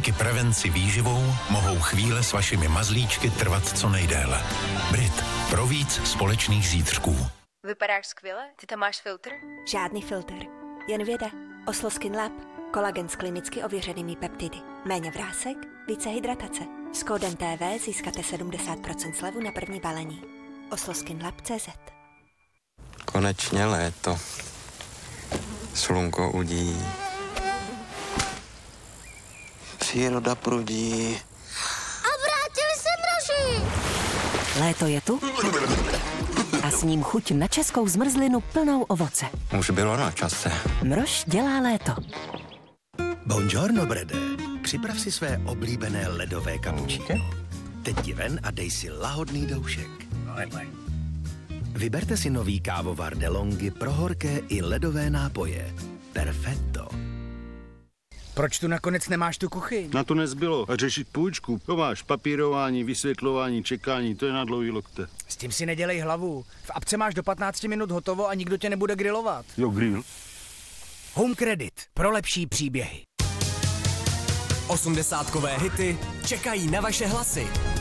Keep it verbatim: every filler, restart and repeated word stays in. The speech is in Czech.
Díky prevenci výživou mohou chvíle s vašimi mazlíčky trvat co nejdéle. Brit. Pro víc společných zítřků. Vypadáš skvěle? Ty tam máš filtr? Žádný filtr. Jen věda. Oslo Skin Lab. Kolagen s klinicky ověřenými peptidy. Méně vrásek, více hydratace. S kódem T V získáte sedmdesát procent slevu na první balení. oslo skin lab tečka cé zet. Konečně léto. Slunko udí. Příroda prudí. A vrátili se mraži! Léto je tu a s ním chuť na českou zmrzlinu plnou ovoce. Už bylo na čase. Mrož dělá léto. Buongiorno, Brede. Připrav si své oblíbené ledové kapučíno. Teď ti ven a dej si lahodný doušek. Vyberte si nový kávovar DeLonghi pro horké i ledové nápoje. Perfetto. Proč tu nakonec nemáš tu kuchyň? Na to nezbylo. A řešit půjčku. To máš papírování, vysvětlování, čekání, to je na dlouhý lokte. S tím si nedělej hlavu. V apce máš do patnácti minut hotovo a nikdo tě nebude grilovat. Jo, grill. Home Credit. Pro lepší příběhy. Osmdesátkové hity čekají na vaše hlasy.